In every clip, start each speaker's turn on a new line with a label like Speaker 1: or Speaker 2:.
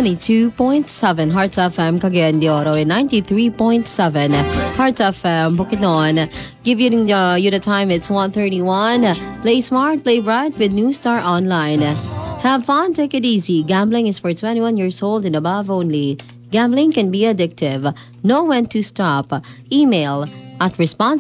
Speaker 1: 92.7 Hearts FM Cagayan de Oro and 93.7 Hearts FM Bukidnon. Give you the time, it's 1:31. Play smart, play bright with New Star Online. Have fun, take it easy. Gambling is for 21 years old and above only. Gambling can be addictive. Know when to stop. Email at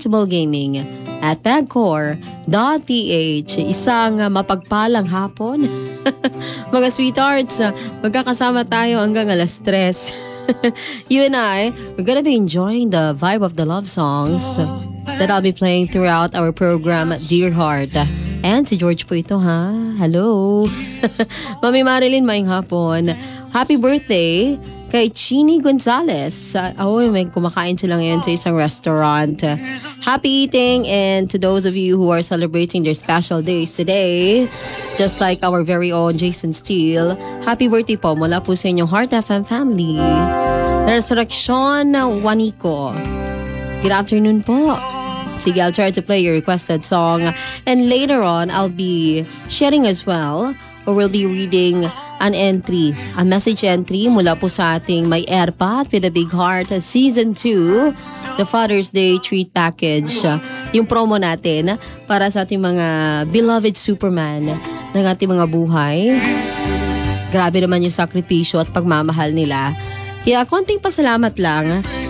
Speaker 1: responsiblegaming@pagcor.ph. Isang mapagpalang hapon. Mga sweethearts, magkakasama tayo hanggang 3:00. You and I, we're gonna be enjoying the vibe of the love songs that I'll be playing throughout our program, Dear Heart. And si George po ito, ha? Hello. Mami Marilyn, maing hapon. Happy birthday kay Chini Gonzalez. May kumakain sila ngayon sa isang restaurant. Happy eating, and to those of you who are celebrating their special days today, just like our very own Jason Steele, happy birthday po mula po sa inyong Heart FM family. Resurrection Juanico. Good afternoon po. Sige, I'll try to play your requested song. And later on, I'll be sharing as well, or we'll be reading an entry, a message entry mula po sa ating My Airpat with a Big Heart Season 2, the Father's Day Treat Package. Yung promo natin para sa ating mga beloved Superman ng ating mga buhay. Grabe naman yung sakripisyo at pagmamahal nila. Kaya konting pasalamat lang